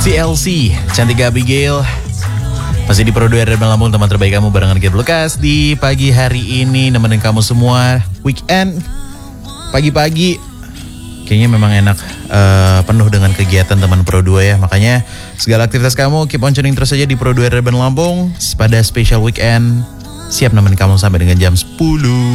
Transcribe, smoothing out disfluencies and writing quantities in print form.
TLC, Cantik Abigail. Masih di Pro 2 Urban Lampung, teman terbaik kamu barengan Git Lukas. Di pagi hari ini nemenin kamu semua. Weekend, pagi-pagi kayaknya memang enak, penuh dengan kegiatan teman Pro 2 ya. Makanya segala aktivitas kamu keep on tuning terus aja di Pro 2 Urban Lampung. Pada special weekend, siap nemenin kamu sampai dengan jam 10.